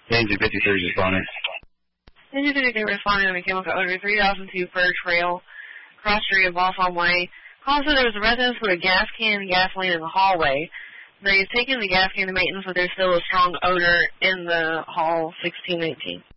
Daisy 53 responding. Daisy 53 responding on a chemical odor 3002 Fur Trail, cross street of Balsam Way. Also, there was a residence with a gas can and gasoline in the hallway. They've taken the gas can to maintenance, but there's still a strong odor in the hall 1618.